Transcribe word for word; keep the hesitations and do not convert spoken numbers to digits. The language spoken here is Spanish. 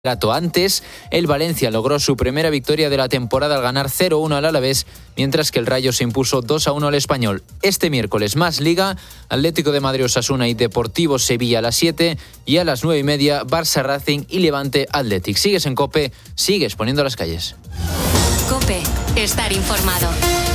Gato. Antes, el Valencia logró su primera victoria de la temporada al ganar cero uno al Alavés, mientras que el Rayo se impuso dos a uno al Español. Este miércoles más Liga, Atlético de Madrid Osasuna y Deportivo Sevilla a las siete y a las nueve y media Barça Racing y Levante Athletic. Sigues en COPE, sigues poniendo las calles. COPE, estar informado.